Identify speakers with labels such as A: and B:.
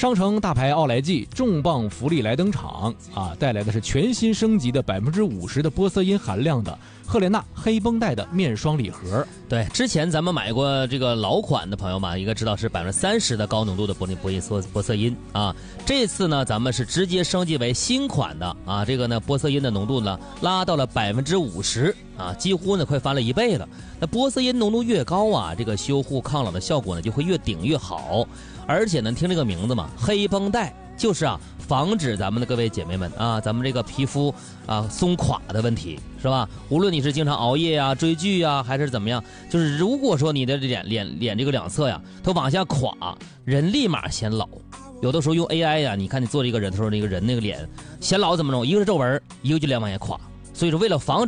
A: 商城大牌奥莱纪重磅福利来登场啊，带来的是全新升级的50%的玻色因含量的赫莲娜黑绷带的面霜礼盒。
B: 对，之前咱们买过这个老款的朋友们应该知道是30%的高浓度的玻色因啊。这次呢，咱们是直接升级为新款的啊，这个呢玻色因的浓度呢拉到了50%啊，几乎呢快翻了1倍了。那玻色因浓度越高啊，这个修护抗老的效果呢就会越顶越好。而且呢，听这个名字嘛，黑绷带就是啊，防止咱们的各位姐妹们啊，咱们这个皮肤啊松垮的问题，是吧？无论你是经常熬夜啊、追剧啊，还是怎么样，就是如果说你的脸这个两侧呀，它往下垮，人立马显老。有的时候用 AI 呀，你看你做这个人的时候，那个人那个脸显老怎么弄？一个是皱纹，一个就脸往下垮。所以说，为了防止